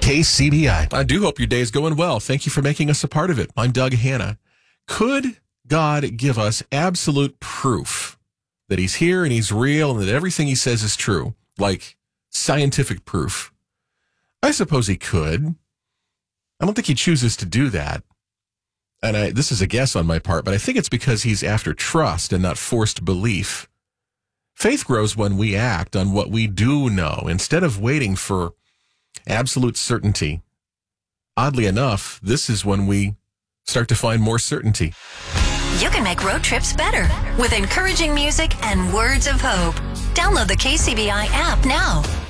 KCBI. I do hope your day is going well. Thank you for making us a part of it. I'm Doug Hanna. Could God give us absolute proof that he's here and he's real and that everything he says is true, like scientific proof? I suppose he could. I don't think he chooses to do that. And this is a guess on my part, but I think it's because he's after trust and not forced belief. Faith grows when we act on what we do know instead of waiting for absolute certainty. Oddly enough, this is when we start to find more certainty. You can make road trips better with encouraging music and words of hope. Download the KCBI app now.